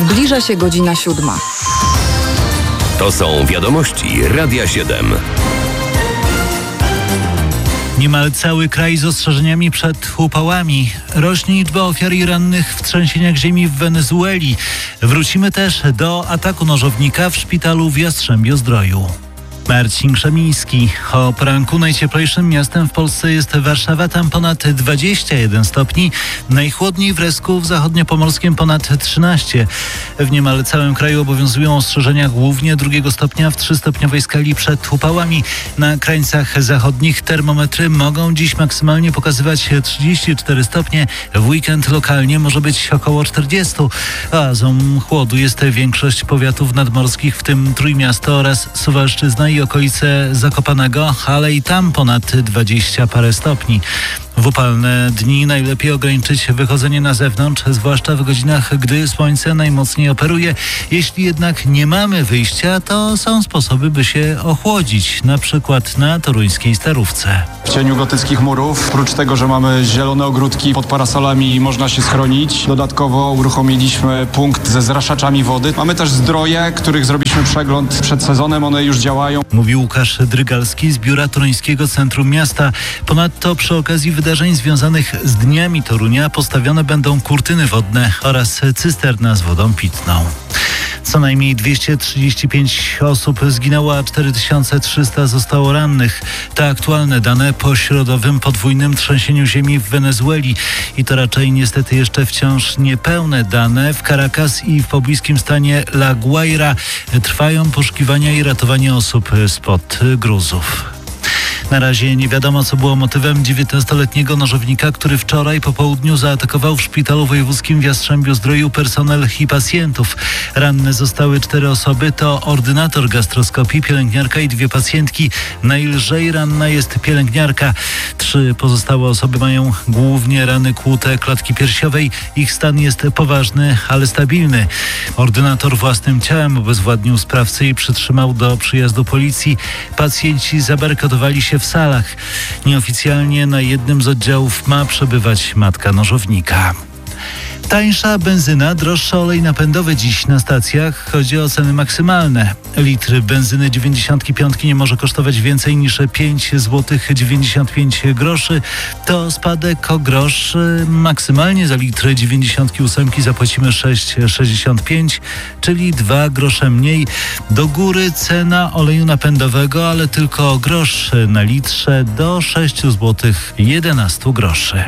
Zbliża się godzina 7. To są wiadomości Radia 7. Niemal cały kraj z ostrzeżeniami przed upałami. Rośnie liczba ofiar i rannych w trzęsieniach ziemi w Wenezueli. Wrócimy też do ataku nożownika w szpitalu w Jastrzębiu-Zdroju. Marcin Krzemiński. O poranku najcieplejszym miastem w Polsce jest Warszawa, tam ponad 21 stopni. Najchłodniej w Resku, w zachodniopomorskim ponad 13. W niemal całym kraju obowiązują ostrzeżenia głównie 2 stopnia w 3-stopniowej skali przed upałami. Na krańcach zachodnich termometry mogą dziś maksymalnie pokazywać 34 stopnie. W weekend lokalnie może być około 40. Oazą chłodu jest większość powiatów nadmorskich, w tym Trójmiasto oraz Suwalszczyzna i okolice Zakopanego, ale i tam ponad 20 parę stopni. W upalne dni najlepiej ograniczyć wychodzenie na zewnątrz, zwłaszcza w godzinach, gdy słońce najmocniej operuje. Jeśli jednak nie mamy wyjścia, to są sposoby, by się ochłodzić, na przykład na toruńskiej Starówce. W cieniu gotyckich murów, oprócz tego, że mamy zielone ogródki pod parasolami i można się schronić, dodatkowo uruchomiliśmy punkt ze zraszaczami wody. Mamy też zdroje, których zrobiliśmy przegląd przed sezonem, one już działają. Mówił Łukasz Drygalski z Biura Toruńskiego Centrum Miasta. Ponadto przy okazji wydarzeń związanych z Dniami Torunia postawione będą kurtyny wodne oraz cysterna z wodą pitną. Co najmniej 235 osób zginęło, a 4300 zostało rannych. To aktualne dane po środowym podwójnym trzęsieniu ziemi w Wenezueli. I to raczej niestety jeszcze wciąż niepełne dane. W Caracas i w pobliskim stanie La Guaira trwają poszukiwania i ratowanie osób spod gruzów. Na razie nie wiadomo, co było motywem 19-letniego nożownika, który wczoraj po południu zaatakował w szpitalu wojewódzkim w Jastrzębiu-Zdroju personel i pacjentów. Ranne zostały 4 osoby, to ordynator gastroskopii, pielęgniarka i 2 pacjentki. Najlżej ranna jest pielęgniarka. 3 pozostałe osoby mają głównie rany kłute klatki piersiowej. Ich stan jest poważny, ale stabilny. Ordynator własnym ciałem obezwładnił sprawcę i przytrzymał do przyjazdu policji. Pacjenci zabarykadowali się w salach. Nieoficjalnie na jednym z oddziałów ma przebywać matka nożownika. Tańsza benzyna, droższy olej napędowy dziś na stacjach. Chodzi o ceny maksymalne. Litr benzyny 95 nie może kosztować więcej niż 5 zł 95 groszy. To spadek o grosz. Maksymalnie za litr 98 zapłacimy 6,65, czyli 2 grosze mniej. Do góry cena oleju napędowego, ale tylko o grosz na litrze, do 6 zł 11 groszy.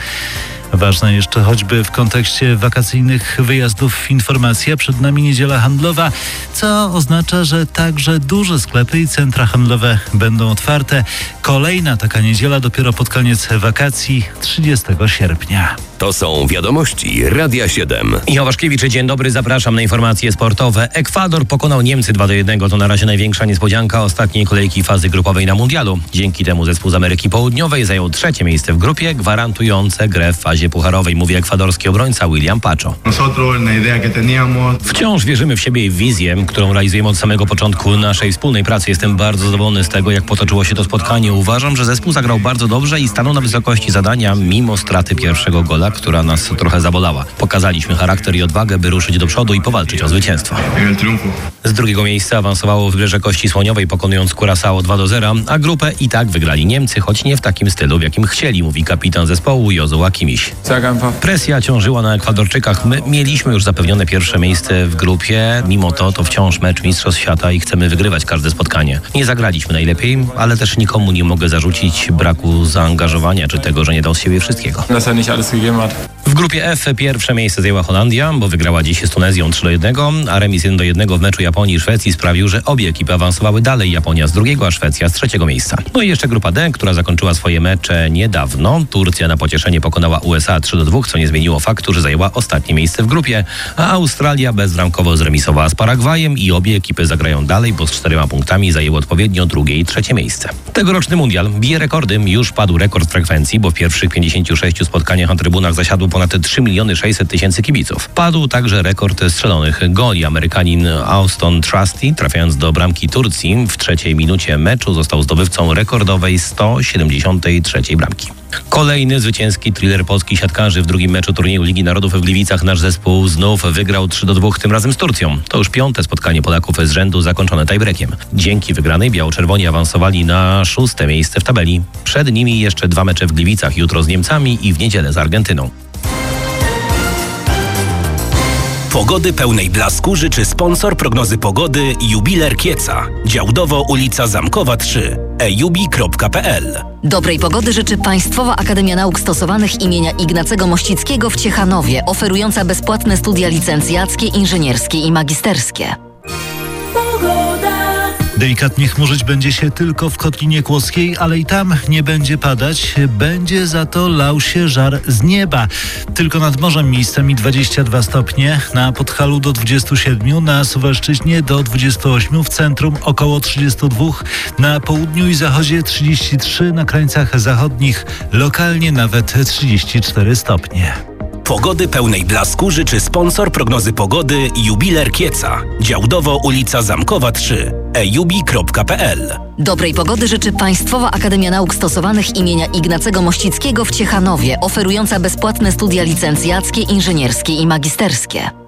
Ważna jeszcze choćby w kontekście wakacyjnych wyjazdów informacja. Przed nami niedziela handlowa, co oznacza, że także duże sklepy i centra handlowe będą otwarte. Kolejna taka niedziela dopiero pod koniec wakacji, 30 sierpnia. To są wiadomości Radia 7. Michał Waszkiewicz, dzień dobry, zapraszam na informacje sportowe. Ekwador pokonał Niemcy 2-1. To na razie największa niespodzianka ostatniej kolejki fazy grupowej na mundialu. Dzięki temu zespół z Ameryki Południowej zajął 3. miejsce w grupie, gwarantujące grę w fazie pucharowej, mówi ekwadorski obrońca William Pacho. Wciąż wierzymy w siebie i w wizję, którą realizujemy od samego początku naszej wspólnej pracy. Jestem bardzo zadowolony z tego, jak potoczyło się to spotkanie. Uważam, że zespół zagrał bardzo dobrze i stanął na wysokości zadania, mimo straty pierwszego gola, która nas trochę zabolała. Pokazaliśmy charakter i odwagę, by ruszyć do przodu i powalczyć o zwycięstwo. Z 2. miejsca awansowało Wybrzeże Kości Słoniowej, pokonując Curaçao 2-0, a grupę i tak wygrali Niemcy, choć nie w takim stylu, w jakim chcieli, mówi kapitan zespołu Jozua Kimiś. Presja ciążyła na Ekwadorczykach. My mieliśmy już zapewnione 1. miejsce w grupie. Mimo to wciąż mecz Mistrzostw Świata i chcemy wygrywać każde spotkanie. Nie zagraliśmy najlepiej, ale też nikomu nie mogę zarzucić braku zaangażowania czy tego, że nie dał z siebie wszystkiego. W grupie F 1. miejsce zajęła Holandia, bo wygrała dziś z Tunezją 3-1, a remis 1-1 w meczu Japonii i Szwecji sprawił, że obie ekipy awansowały dalej. Japonia z 2., a Szwecja z 3. miejsca. No i jeszcze grupa D, która zakończyła swoje mecze niedawno. Turcja na pocieszenie pokonała USA 3-2, co nie zmieniło faktu, że zajęła ostatnie miejsce w grupie, a Australia bezbramkowo zremisowała z Paragwajem i obie ekipy zagrają dalej, bo z 4 punktami zajęły odpowiednio 2. i 3. miejsce. Tegoroczny mundial bije rekordy. Już padł rekord frekwencji, bo w pierwszych 56 spotkaniach na trybunach zasiadło ponad 3 600 000 kibiców. Padł także rekord strzelonych goli. Amerykanin Auston Trusty, trafiając do bramki Turcji w 3. minucie meczu, został zdobywcą rekordowej 173 bramki. Kolejny zwycięski thriller polskich siatkarzy. W drugim meczu turnieju Ligi Narodów w Gliwicach nasz zespół znów wygrał 3-2, tym razem z Turcją. To już 5. spotkanie Polaków z rzędu zakończone tiebreakiem. Dzięki wygranej biało-czerwoni awansowali na 6. miejsce w tabeli. Przed nimi jeszcze 2 mecze w Gliwicach, jutro z Niemcami i w niedzielę z Argentyną. Pogody pełnej blasku życzy sponsor prognozy pogody Jubiler Kieca. Działdowo ulica Zamkowa 3. ejubi.pl. Dobrej pogody życzy Państwowa Akademia Nauk Stosowanych imienia Ignacego Mościckiego w Ciechanowie, oferująca bezpłatne studia licencjackie, inżynierskie i magisterskie. Delikatnie chmurzyć będzie się tylko w Kotlinie Kłodzkiej, ale i tam nie będzie padać. Będzie za to lał się żar z nieba. Tylko nad morzem miejscami 22 stopnie, na Podhalu do 27, na Suwalszczyźnie do 28, w centrum około 32, na południu i zachodzie 33, na krańcach zachodnich lokalnie nawet 34 stopnie. Pogody pełnej blasku życzy sponsor prognozy pogody Jubiler Kieca. Działdowo ulica Zamkowa 3. ejubi.pl. Dobrej pogody życzy Państwowa Akademia Nauk Stosowanych imienia Ignacego Mościckiego w Ciechanowie, oferująca bezpłatne studia licencjackie, inżynierskie i magisterskie.